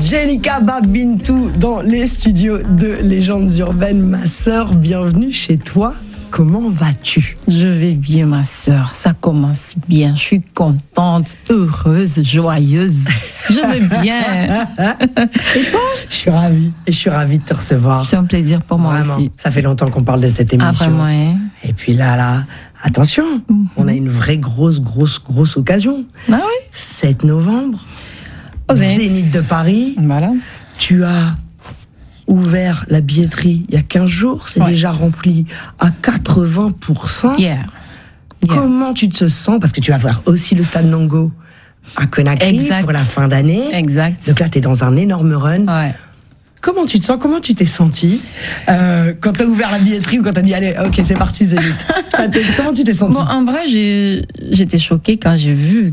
Djelika Ba Bintou dans les studios de Légendes Urbaines. Ma sœur, bienvenue chez toi. Comment vas-tu? Je vais bien, ma sœur. Ça commence bien. Je suis contente, heureuse, joyeuse. Je vais bien. Et toi? Je suis ravie. Et je suis ravie de te recevoir. C'est un plaisir pour moi vraiment. aussi. Ça fait longtemps qu'on parle de cette émission. Ah, vraiment, hein? Et puis là, attention. On a une vraie grosse occasion. Ah oui? 7 novembre. Au Zénith de Paris. Voilà. Tu as ouvert la billetterie il y a 15 jours, c'est déjà rempli à 80%. Yeah. Comment tu te sens? Parce que tu vas voir aussi le stade Nango à Conakry pour la fin d'année. Exact. Donc là, tu es dans un énorme run. Ouais. Comment tu te sens? Comment tu t'es senti quand tu as ouvert la billetterie ou quand tu as dit allez, ok, c'est parti Zénith? Comment tu t'es senti? Bon, en vrai, j'étais choquée quand j'ai vu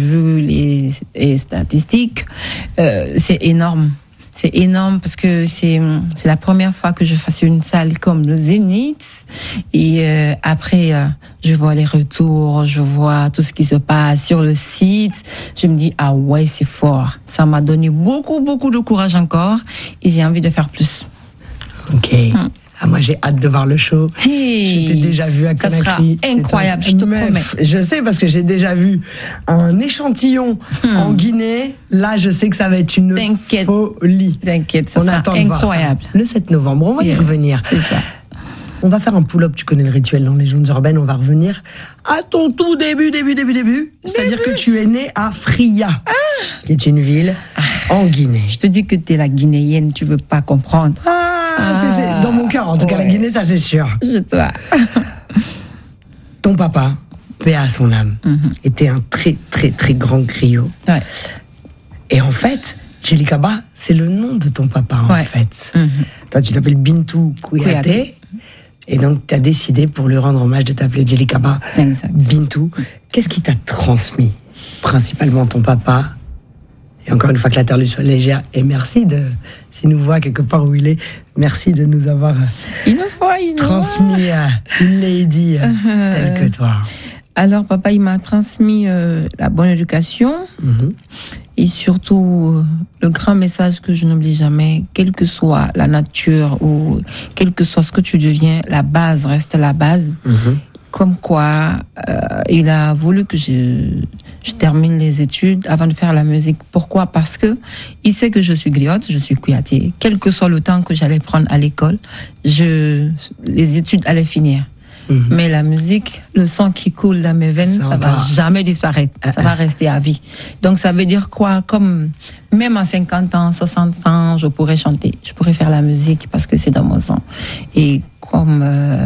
les statistiques. C'est énorme. C'est énorme parce que c'est la première fois que je fasse une salle comme le Zénith. Et après, je vois les retours, je vois tout ce qui se passe sur le site. Je me dis, ah ouais, c'est fort. Ça m'a donné beaucoup de courage encore. Et j'ai envie de faire plus. Ok. Ah, moi, j'ai hâte de voir le show. Hey, je t'ai déjà vu à Conakry. Ça sera incroyable, je te promets. Je sais parce que j'ai déjà vu un échantillon en Guinée. Là, je sais que ça va être une folie. T'inquiète, ça sera incroyable. Le 7 novembre, on va y revenir. C'est ça. On va faire un pull-up, tu connais le rituel dans Légendes Urbaines, on va revenir à ton tout début. C'est-à-dire que tu es né à Fria, qui est une ville en Guinée. Je te dis que t'es la Guinéenne, tu veux pas comprendre. C'est dans mon cœur, en tout cas, la Guinée, ça c'est sûr. Je dois. Ton papa, paix à son âme, était un très grand griot. Ouais. Et en fait, Djelika Ba, c'est le nom de ton papa, en fait. Toi, tu t'appelles Bintou Kouyaté. Et donc, tu as décidé, pour lui rendre hommage, de t'appeler Djelika Ba Bintou. Qu'est-ce qui t'a transmis? Principalement ton papa. Et encore une fois, que la terre lui soit légère. Et merci s'il nous voit quelque part où il est, merci de nous avoir transmis une lady telle que toi. Alors, papa, il m'a transmis la bonne éducation et surtout le grand message que je n'oublie jamais, quelle que soit la nature ou quel que soit ce que tu deviens, la base reste la base. Comme quoi, il a voulu que je termine les études avant de faire la musique. Pourquoi? Parce que il sait que je suis griotte, je suis Kouyaté. Quel que soit le temps que j'allais prendre à l'école, les études allaient finir. Mais la musique, le sang qui coule dans mes veines, ça va jamais disparaître. Ça va rester à vie. Donc ça veut dire quoi? Comme même à 50 ans, 60 ans, je pourrais chanter. Je pourrais faire la musique parce que c'est dans mon sang. Et comme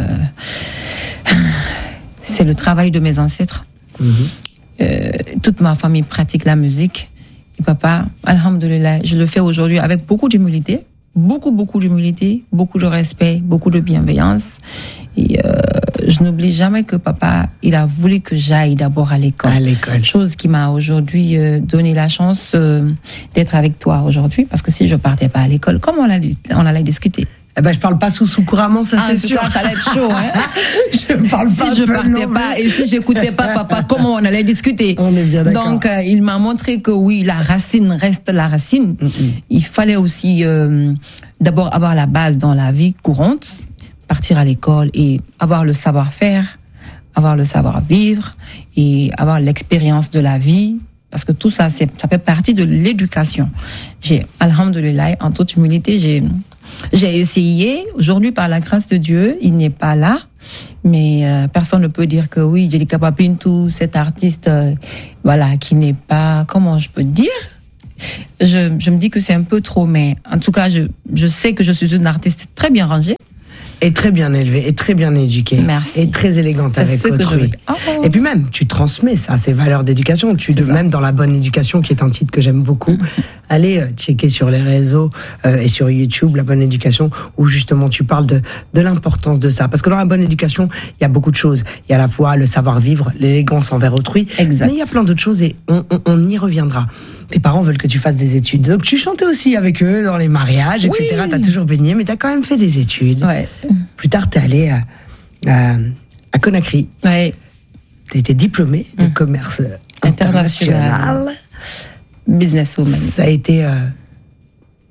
c'est le travail de mes ancêtres, toute ma famille pratique la musique. Et papa, alhamdoulilah, je le fais aujourd'hui avec beaucoup d'humilité. Beaucoup d'humilité, beaucoup de respect, beaucoup de bienveillance. Et je n'oublie jamais que papa, il a voulu que j'aille d'abord à l'école. Chose qui m'a aujourd'hui donné la chance d'être avec toi aujourd'hui. Parce que si je partais pas à l'école, comment on allait discuter? Eh ben, je parle pas sous couramment, ça c'est sûr. Ça allait être chaud, hein. Je parle pas. Si je partais pas et si j'écoutais pas papa, comment on allait discuter? On est bien d'accord. Donc, il m'a montré que oui, la racine reste la racine. Il fallait aussi d'abord avoir la base dans la vie courante, partir à l'école et avoir le savoir-faire, avoir le savoir-vivre et avoir l'expérience de la vie. Parce que tout ça, ça fait partie de l'éducation. Alhamdoulilah, en toute humilité, j'ai essayé. Aujourd'hui, par la grâce de Dieu, il n'est pas là. Mais personne ne peut dire que oui, Djelika Ba Bintou, cet artiste, qui n'est pas, comment je peux dire? Je me dis que c'est un peu trop, mais en tout cas, je sais que je suis une artiste très bien rangée. Et très bien élevée, et très bien éduquée. Merci. Et très élégante avec autrui. Et puis même, tu transmets ça, ces valeurs d'éducation. Même dans la bonne éducation, qui est un titre que j'aime beaucoup. Allez checker sur les réseaux et sur YouTube, la bonne éducation, où justement tu parles de l'importance de ça. Parce que dans la bonne éducation, il y a beaucoup de choses. Il y a à la fois le savoir-vivre, l'élégance envers autrui. Exact. Mais il y a plein d'autres choses et on y reviendra. Tes parents veulent que tu fasses des études. Donc tu chantais aussi avec eux dans les mariages, etc. T'as toujours baigné, mais t'as quand même fait des études. Ouais. Plus tard, t'es allé à Conakry. Ouais. T'as été diplômée de commerce international. Businesswoman. Ça a été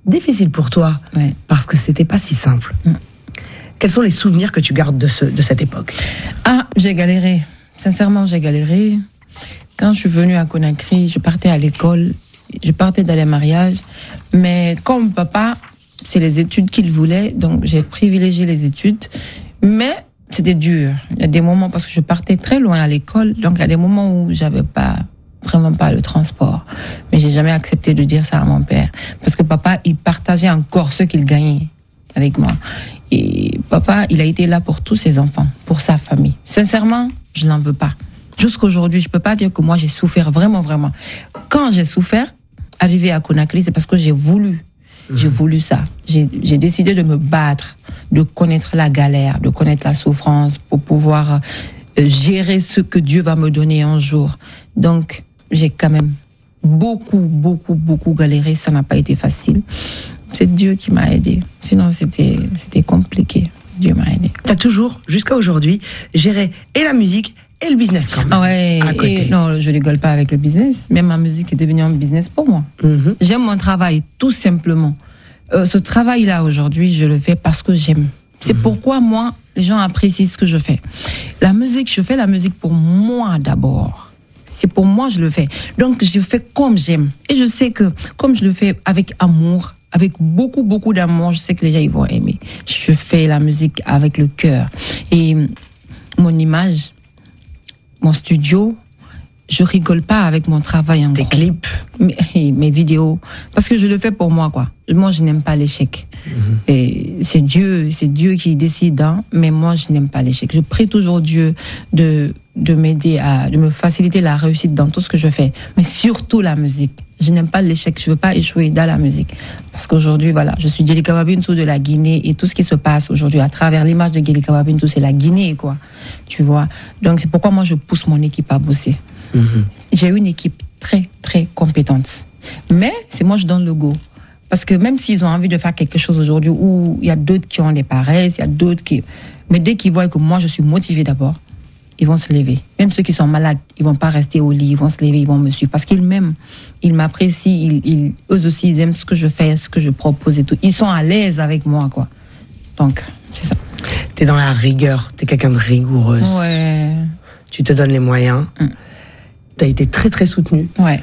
difficile pour toi, parce que c'était pas si simple. Quels sont les souvenirs que tu gardes de cette époque? Ah, j'ai galéré. Sincèrement, j'ai galéré. Quand je suis venue à Conakry, je partais à l'école, je partais dans les mariages, mais comme papa, c'est les études qu'il voulait, donc j'ai privilégié les études, mais c'était dur. Il y a des moments, parce que je partais très loin à l'école, donc il y a des moments où j'avais vraiment pas le transport. Mais j'ai jamais accepté de dire ça à mon père, parce que papa, il partageait encore ce qu'il gagnait avec moi. Et papa, il a été là pour tous ses enfants, pour sa famille. Sincèrement, je n'en veux pas. Jusqu'aujourd'hui, je peux pas dire que moi j'ai souffert vraiment, vraiment. Quand j'ai souffert, arrivé à Conakry, c'est parce que j'ai voulu ça. J'ai décidé de me battre, de connaître la galère, de connaître la souffrance pour pouvoir gérer ce que Dieu va me donner un jour. Donc, j'ai quand même beaucoup galéré. Ça n'a pas été facile. C'est Dieu qui m'a aidé. Sinon, c'était compliqué. Dieu m'a aidé. T'as toujours, jusqu'à aujourd'hui, géré et la musique et le business quand même. Ah ouais, non, je rigole pas avec le business. Même ma musique est devenue un business pour moi. J'aime mon travail, tout simplement. Ce travail-là, aujourd'hui, je le fais parce que j'aime. C'est pourquoi, moi, les gens apprécient ce que je fais. La musique, je fais la musique pour moi d'abord. C'est pour moi je le fais. Donc, je fais comme j'aime. Et je sais que, comme je le fais avec amour, avec beaucoup d'amour, je sais que les gens, ils vont aimer. Je fais la musique avec le cœur. Et mon image, mon studio, je rigole pas avec mon travail en gros. Tes clips, mes vidéos, parce que je le fais pour moi, quoi. Moi, je n'aime pas l'échec. Et c'est Dieu qui décide, hein, mais moi, je n'aime pas l'échec. Je prie toujours Dieu de m'aider de me faciliter la réussite dans tout ce que je fais, mais surtout la musique. Je n'aime pas l'échec, je veux pas échouer dans la musique. Parce qu'aujourd'hui, voilà, je suis Djelikaba Bintou de la Guinée et tout ce qui se passe aujourd'hui à travers l'image de Djelikaba Bintou, c'est la Guinée, quoi. Tu vois. Donc, c'est pourquoi moi, je pousse mon équipe à bosser. J'ai une équipe très compétente. Mais, c'est moi, je donne le go. Parce que même s'ils ont envie de faire quelque chose aujourd'hui où il y a d'autres qui ont des paresses, il y a d'autres qui... Mais dès qu'ils voient que moi, je suis motivée d'abord, ils vont se lever. Même ceux qui sont malades, ils vont pas rester au lit, ils vont se lever, ils vont me suivre. Parce qu'ils m'aiment, ils m'apprécient, eux aussi, ils aiment ce que je fais, ce que je propose et tout. Ils sont à l'aise avec moi, quoi. Donc, c'est ça. T'es dans la rigueur, t'es quelqu'un de rigoureuse. Ouais. Tu te donnes les moyens. T'as été très soutenue. Ouais.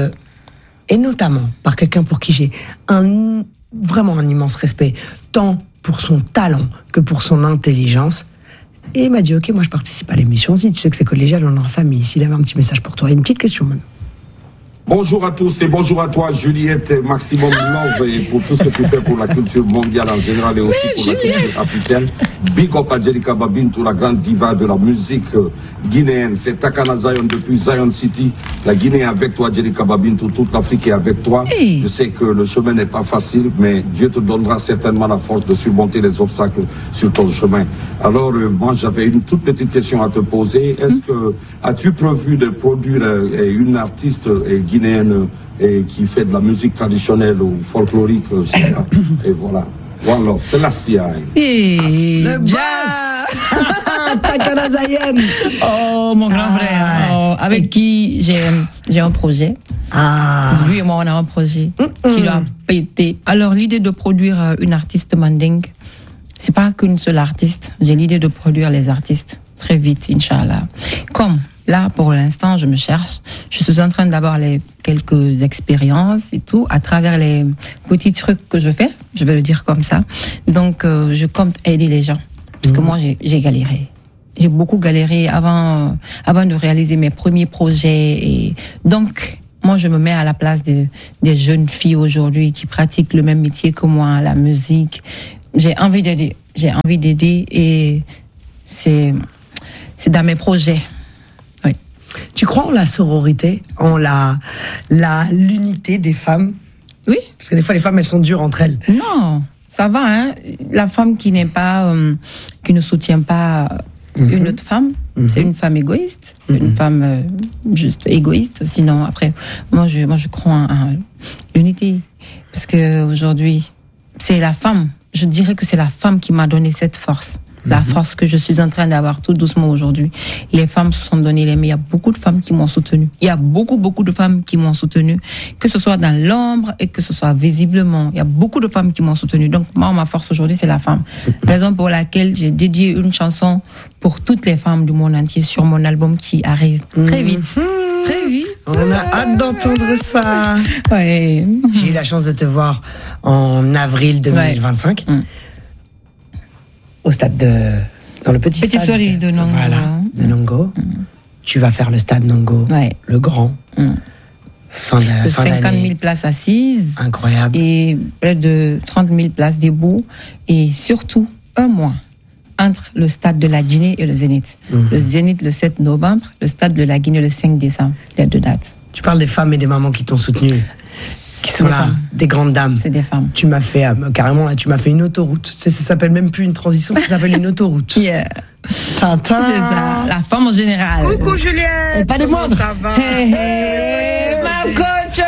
Et notamment par quelqu'un pour qui j'ai vraiment un immense respect, tant pour son talent que pour son intelligence. Et il m'a dit, ok, moi je participe à l'émission aussi, tu sais que c'est collégial, on est en famille. S'il avait un petit message pour toi, une petite question maintenant. Bonjour à tous et bonjour à toi Juliette, maximum love et pour tout ce que tu fais pour la culture mondiale en général et aussi pour la culture africaine. Big up à Djelikaba Bintou, la grande diva de la musique guinéenne. C'est Takana Zion depuis Zion City. La Guinée est avec toi Djelikaba Bintou, toute l'Afrique est avec toi. Je sais que le chemin n'est pas facile, mais Dieu te donnera certainement la force de surmonter les obstacles sur ton chemin. Alors moi j'avais une toute petite question à te poser. As-tu prévu de produire une artiste guinéenne qui fait de la musique traditionnelle ou folklorique, et voilà. One love, c'est la CIA. Le jazz. Takana Zion. Oh, mon grand frère. Avec qui j'ai un projet. Lui et moi, on a un projet qui l'a pété. Alors, l'idée de produire une artiste mandingue, c'est pas qu'une seule artiste. J'ai l'idée de produire les artistes très vite, Inch'Allah. Comme là, pour l'instant, je me cherche. Je suis en train d'avoir quelques expériences et tout, à travers les petits trucs que je fais, je vais le dire comme ça. Donc, je compte aider les gens. Parce que moi, j'ai galéré. J'ai beaucoup galéré avant de réaliser mes premiers projets. Et donc, moi, je me mets à la place des jeunes filles aujourd'hui qui pratiquent le même métier que moi, la musique. J'ai envie d'aider. Et c'est dans mes projets. Oui. Tu crois en la sororité, en l'unité des femmes? Oui. Parce que des fois, les femmes, elles sont dures entre elles. Non, ça va, hein. La femme qui ne soutient pas une autre femme, c'est une femme égoïste. C'est une femme juste égoïste. Sinon, après, moi, je crois en l'unité. Parce que aujourd'hui, c'est la femme. Je dirais que c'est la femme qui m'a donné cette force. la force que je suis en train d'avoir tout doucement aujourd'hui. Les femmes se sont données les mains. Il y a beaucoup de femmes qui m'ont soutenue. Il y a beaucoup de femmes qui m'ont soutenue, que ce soit dans l'ombre et que ce soit visiblement. Il y a beaucoup de femmes qui m'ont soutenue. Donc moi, ma force aujourd'hui, c'est la femme. Raison pour laquelle j'ai dédié une chanson pour toutes les femmes du monde entier sur mon album qui arrive très vite. Très vite. On a hâte d'entendre ça. Ouais. J'ai eu la chance de te voir en avril 2025 au stade dans le petit stade Fleury de Nongo. Voilà, de Nongo. Tu vas faire le stade Nongo, le grand. Fin 50 000 places assises. Incroyable. Et près de 30 000 places debout. Et surtout, un mois entre le stade de la Guinée et le Zénith. Le Zénith le 7 novembre, le stade de la Guinée le 5 décembre. Les 2 dates. Tu parles des femmes et des mamans qui t'ont soutenu, qui sont là, des grandes dames. C'est des femmes. Tu m'as fait, carrément là, tu m'as fait une autoroute. Tu sais, ça s'appelle même plus une transition, ça s'appelle une autoroute. Yeah. Tintin. C'est ça, la femme en général. Coucou Juliette. Et pas des moindres. Ça va? Hey, hey, ma coach.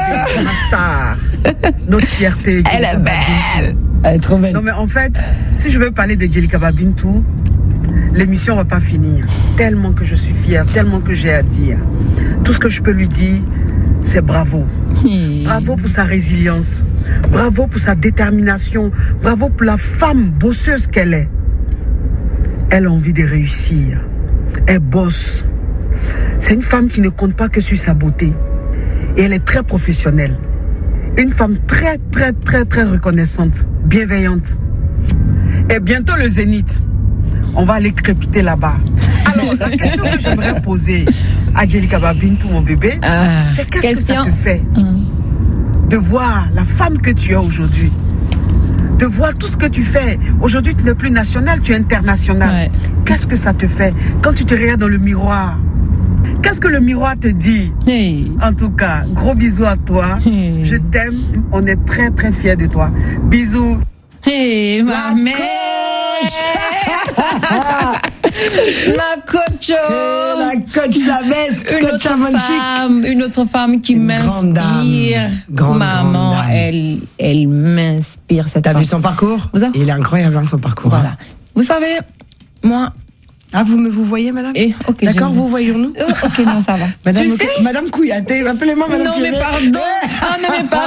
Notre fierté. Elle est belle. Elle est trop belle. Non mais en fait, si je veux parler de Djelikaba Bintou, l'émission va pas finir. Tellement que je suis fière, tellement que j'ai à dire. Tout ce que je peux lui dire, c'est bravo. Bravo pour sa résilience. Bravo pour sa détermination. Bravo pour la femme bosseuse qu'elle est. Elle a envie de réussir. Elle bosse. C'est une femme qui ne compte pas que sur sa beauté. Et elle est très professionnelle. Une femme très, très, très, très reconnaissante, bienveillante. Et bientôt le Zénith. On va aller crépiter là-bas. Alors, la question que j'aimerais poser à Djelikaba Bintou, mon bébé, c'est qu'est-ce que ça te fait de voir la femme que tu es aujourd'hui, de voir tout ce que tu fais. Aujourd'hui, tu n'es plus national, tu es international. Ouais. Qu'est-ce que ça te fait quand tu te regardes dans le miroir? Qu'est-ce que le miroir te dit? En tout cas, gros bisous à toi. Je t'aime. On est très, très fiers de toi. Bisous. Hey, ma mère. Ma coach, la coach, la veste, une autre femme qui m'inspire. Maman, elle m'inspire. T'as vu son parcours? Il est incroyable, hein, son parcours. Voilà. Hein. Vous savez, moi. Ah, vous voyez, madame? Okay, d'accord, vous voyons-nous? Ok, non, ça va. Madame, tu sais, Madame Kouyaté, appelez-moi Madame Kouyaté. Non, mais pardon. Non, mais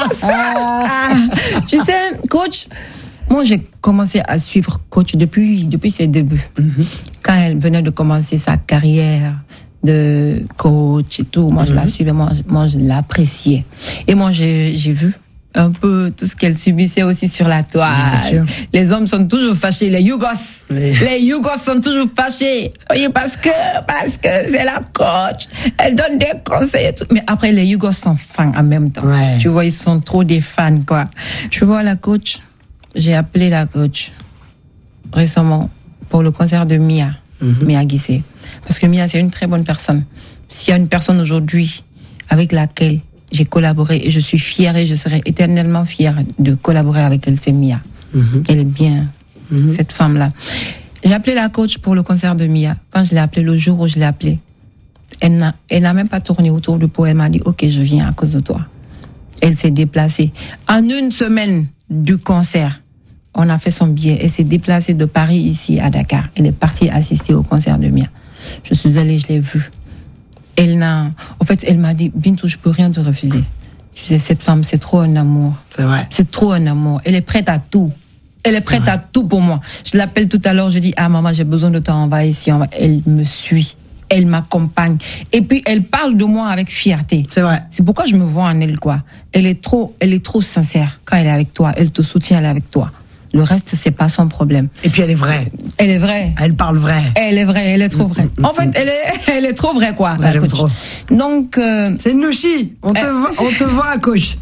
pardon. Tu sais, coach, moi, j'ai commencé à suivre coach depuis ses débuts. Quand elle venait de commencer sa carrière de coach et tout, moi, je la suivais, moi, je l'appréciais. Et moi, j'ai vu un peu tout ce qu'elle subissait aussi sur la toile. Les hommes sont toujours fâchés, les Yougos. Les Yougos sont toujours fâchés. Oui, parce que c'est la coach. Elle donne des conseils et tout. Mais après, les Yougos sont fans en même temps. Ouais. Tu vois, ils sont trop des fans, quoi. Je vois la coach. J'ai appelé la coach récemment pour le concert de Mia. Mia Guissé. Parce que Mia, c'est une très bonne personne. S'il y a une personne aujourd'hui avec laquelle j'ai collaboré et je suis fière et je serai éternellement fière de collaborer avec elle, c'est Mia. Elle est bien, cette femme-là. J'ai appelé la coach pour le concert de Mia. Quand je l'ai appelée, le jour où je l'ai appelée, elle n'a même pas tourné autour du pot. Elle m'a dit, ok, je viens à cause de toi. Elle s'est déplacée. En une semaine du concert, on a fait son billet. Elle s'est déplacée de Paris ici à Dakar. Elle est partie assister au concert de Mia. Je suis allée, je l'ai vue. Elle m'a dit, Bintou, je peux rien te refuser. Tu sais, cette femme, c'est trop un amour. C'est vrai. C'est trop un amour. Elle est prête à tout. Elle est prête à tout pour moi. Je l'appelle tout à l'heure, je dis, maman, j'ai besoin de toi, on va ici, Elle me suit. Elle m'accompagne. Et puis, elle parle de moi avec fierté. C'est vrai. C'est pourquoi je me vois en elle, quoi. Elle est trop sincère. Quand elle est avec toi, elle te soutient, elle est avec toi. Le reste, c'est pas son problème. Et puis elle est vraie. Elle est vraie. Elle parle vrai. Elle est vraie, elle est trop vraie. En fait, elle est trop vraie, quoi. Ouais, j'aime trop. Donc, c'est une Nouchi. On te voit à gauche.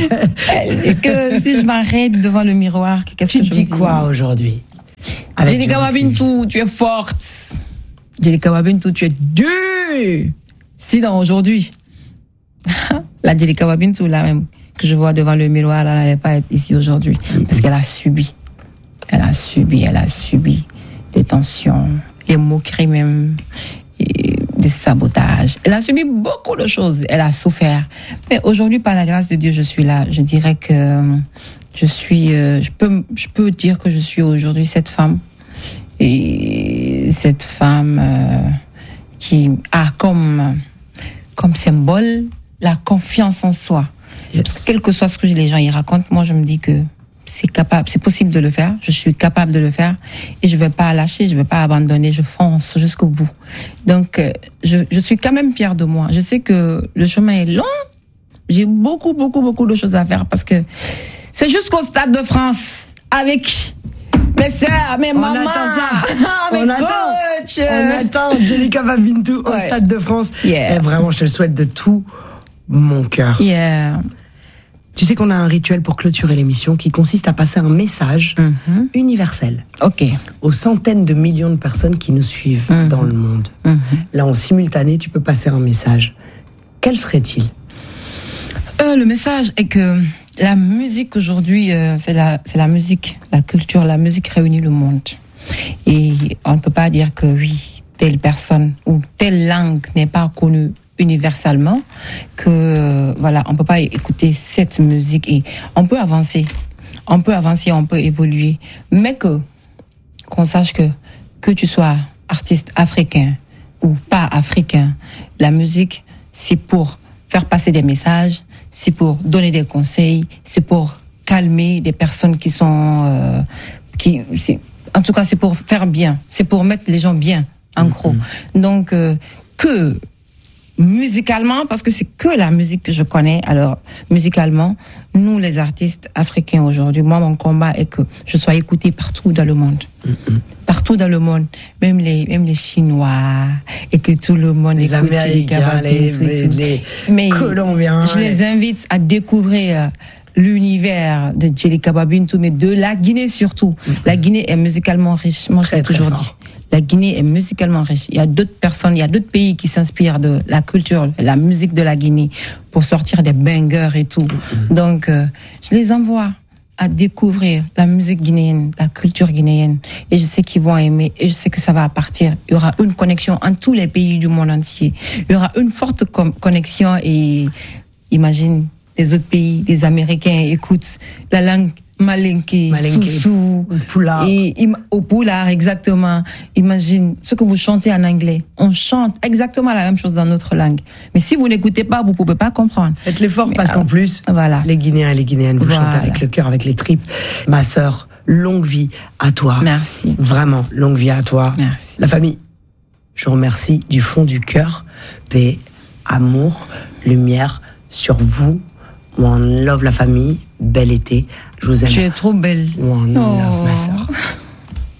Et que si je m'arrête devant le miroir, qu'est-ce que je me dis? Tu dis quoi aujourd'hui? Djelikaba Bintou, tu es forte. Djelikaba Bintou, tu es dure. Sinon, aujourd'hui, la Djelikaba Bintou, là même, que je vois devant le miroir, elle n'allait pas être ici aujourd'hui. Parce qu'elle a subi. Elle a subi des tensions, les moqueries même, et des sabotages. Elle a subi beaucoup de choses. Elle a souffert. Mais aujourd'hui, par la grâce de Dieu, je suis là. Je dirais que je peux dire que je suis aujourd'hui cette femme Et cette femme qui a comme symbole la confiance en soi. Yes. Quel que soit ce que les gens y racontent, moi je me dis que c'est possible de le faire, je suis capable de le faire et je vais pas lâcher, je vais pas abandonner, je fonce jusqu'au bout. Donc je suis quand même fière de moi. Je sais que le chemin est long, j'ai beaucoup de choses à faire parce que c'est jusqu'au Stade de France avec mes sœurs, mes mamans, mes coachs. On attend Djelikaba Bintou au Stade de France. Yeah. Et vraiment, je te le souhaite de tout mon cœur. Yeah. Tu sais qu'on a un rituel pour clôturer l'émission qui consiste à passer un message universel aux centaines de millions de personnes qui nous suivent dans le monde. Là, en simultané, tu peux passer un message. Quel serait-il ? Le message est que la musique aujourd'hui, c'est la musique, la culture, la musique réunit le monde. Et on ne peut pas dire que oui, telle personne ou telle langue n'est pas connue universellement, que voilà, on peut pas écouter cette musique et on peut avancer, on peut évoluer, mais qu'on sache que tu sois artiste africain ou pas africain, la musique c'est pour faire passer des messages, c'est pour donner des conseils, c'est pour calmer des personnes qui sont en tout cas c'est pour faire bien, c'est pour mettre les gens bien en gros. Donc que musicalement, parce que c'est que la musique que je connais, alors musicalement, nous les artistes africains aujourd'hui, moi mon combat est que je sois écoutée partout dans le monde. Partout dans le monde, même les Chinois, et que tout le monde les écoute Américains, les Colombiens. Je les invite à découvrir l'univers de Djelikaba Bintou, mais de la Guinée surtout. La Guinée est musicalement riche, moi je l'ai toujours dit. La Guinée est musicalement riche. Il y a d'autres personnes, il y a d'autres pays qui s'inspirent de la culture, la musique de la Guinée pour sortir des bangers et tout. Donc, je les envoie à découvrir la musique guinéenne, la culture guinéenne. Et je sais qu'ils vont aimer et je sais que ça va partir. Il y aura une connexion en tous les pays du monde entier. Il y aura une forte connexion et imagine les autres pays, les Américains écoutent la langue Malinké, Soussou, Poulard. Au Poulard, exactement. Imagine ce que vous chantez en anglais. On chante exactement la même chose dans notre langue. Mais si vous n'écoutez pas, vous pouvez pas comprendre. Faites l'effort parce qu'en plus, voilà. Les Guinéens et les Guinéennes, vous chantez avec le cœur, avec les tripes. Ma sœur, longue vie à toi. Merci. Vraiment, longue vie à toi. Merci. La famille, je vous remercie du fond du cœur. Paix, amour, lumière sur vous. One love la famille. Bel été. Je vous aime. Tu es trop belle. One love ma sœur.